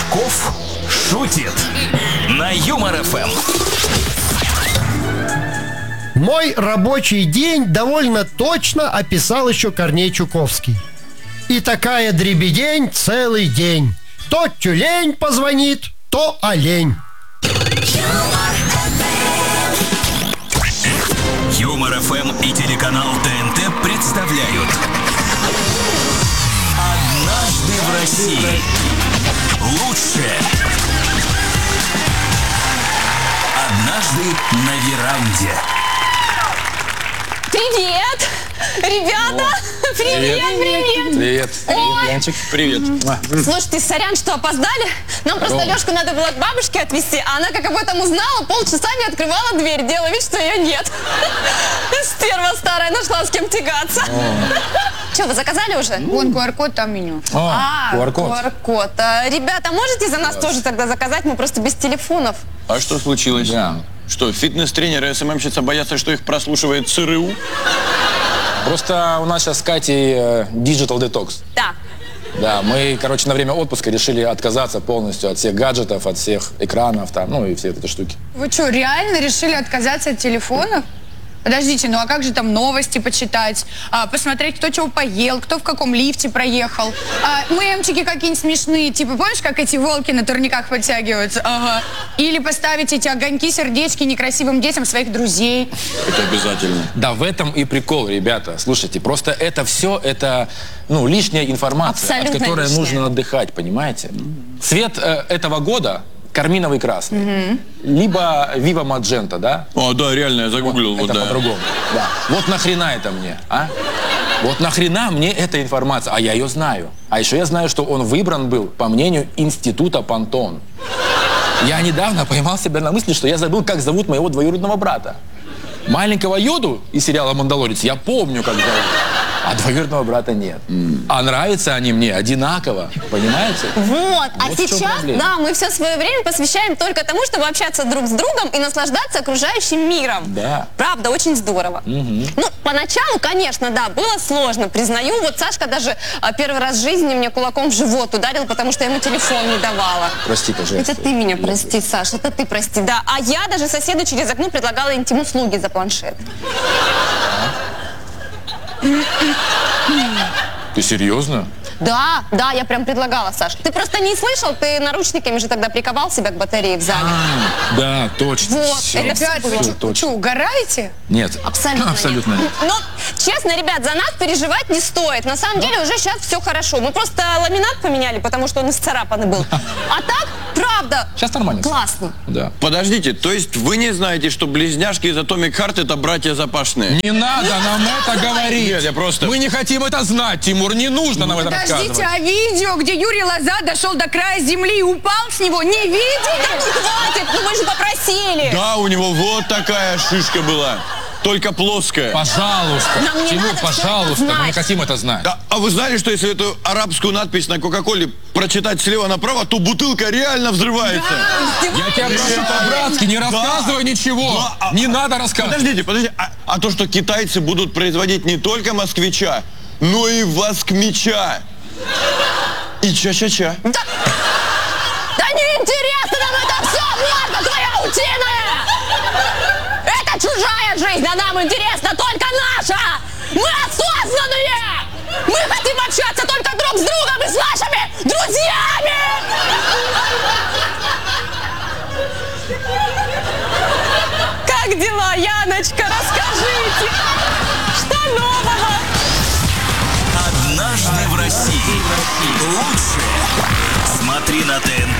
Рожков шутит на Юмор ФМ. Мой рабочий день довольно точно описал еще Корней Чуковский. И такая дребедень целый день. То тюлень позвонит, то олень. Юмор ФМ и телеканал ТНТ представляют «Однажды в России». Лучшее. Однажды на веранде. Привет! Ребята! Привет! Привет. Ой. Янчик. Привет. Слушайте, сорян, что опоздали. Нам просто Лёшку надо было к бабушке отвезти, а она, как об этом узнала, полчаса не открывала дверь, делала вид, что ее нет. Стерва старая, нашла с кем тягаться. Что, вы заказали уже? Вон QR-код, там меню. QR-код. QR-код. Ребята, можете за нас тоже тогда заказать? Мы просто без телефонов. А что случилось? Да. Что, фитнес-тренеры и СММщица боятся, что их прослушивает ЦРУ? Просто у нас сейчас с Катей digital detox. Да. Да, мы, короче, на время отпуска решили отказаться полностью от всех гаджетов, от всех экранов, там, ну и все эти штуки. Вы что, реально решили отказаться от телефонов? Подождите, ну а как же там новости почитать, посмотреть, кто чего поел, кто в каком лифте проехал, мемчики какие-нибудь смешные, типа, помнишь, как эти волки на турниках подтягиваются? Ага. Или поставить эти огоньки, сердечки некрасивым детям своих друзей. Это обязательно. Да, в этом и прикол, ребята. Слушайте, просто это все, это, ну, лишняя информация, Абсолютно от которой лишняя. нужно отдыхать, понимаете? Цвет этого года карминовый красный. Либо Viva Magenta, да? О, да, реально, я загуглил. Вот, Вот, это да. по-другому. Да. Вот нахрена это мне, а? Вот нахрена мне эта информация? А я ее знаю. А еще я знаю, что он выбран был по мнению Института Пантон. Я недавно поймал себя на мысли, что я забыл, как зовут моего двоюродного брата. Маленького Йоду из сериала «Мандалорец» я помню, как зовут. А двоюродного брата нет. А нравятся они мне одинаково, понимаете? Вот, а Вот в чем сейчас, проблема. да, мы все свое время посвящаем только тому, чтобы общаться друг с другом и наслаждаться окружающим миром. Да. Правда, очень здорово. Ну, поначалу, конечно, да, было сложно, признаю. Вот Сашка даже первый раз в жизни мне кулаком в живот ударил, потому что я ему телефон не давала. Прости, пожалуйста. Это ты меня прости, Саш, это ты прости, да. А я даже соседу через окно предлагала интим-услуги за планшет. Ты серьезно? Да, да, я прям предлагала, Саш. Ты просто не слышал, ты наручниками же тогда приковал себя к батарее в зале. Да, точно. Вот, Всё. это Ребят, вы Всё, что, точно. угораете? Нет. Абсолютно, Абсолютно нет. нет. Но, честно, ребят, за нас переживать не стоит. На самом деле уже сейчас все хорошо. Мы просто ламинат поменяли, потому что он исцарапанный был. А так, правда, Сейчас нормально. всё. классно. Да. Подождите, то есть вы не знаете, что близняшки из Atomic Heart это братья Запашные? Не надо нам это говорить. Нет, я просто... Мы не хотим это знать, Тимур. Не нужно нам это Подождите, рассказывать. а видео, где Юрий Лоза дошел до края земли и упал с него, не видели? Ну, хватит, ну мы же попросили. Да, у него вот такая шишка была, только плоская. Пожалуйста. Нам не Тимур, надо всё это пожалуйста, мы не знать. хотим это знать. А вы знали, что если эту арабскую надпись на Кока-Коле прочитать слева направо, то бутылка реально взрывается? Я тебя прошу по-братски, не рассказывай ничего. Да, Не надо рассказывать. Подождите, а то, что китайцы будут производить не только москвича, но и воскмича. И ча-ча-ча. Да неинтересно нам это все, морда твоя утиная! Это чужая жизнь, а нам интересна только наша! Мы осознанные! Мы хотим общаться только друг с другом и с нашими друзьями! Как дела, Яночка? Расскажите! Что нового? «Однажды в России». Лучшее. Смотри на ТНТ.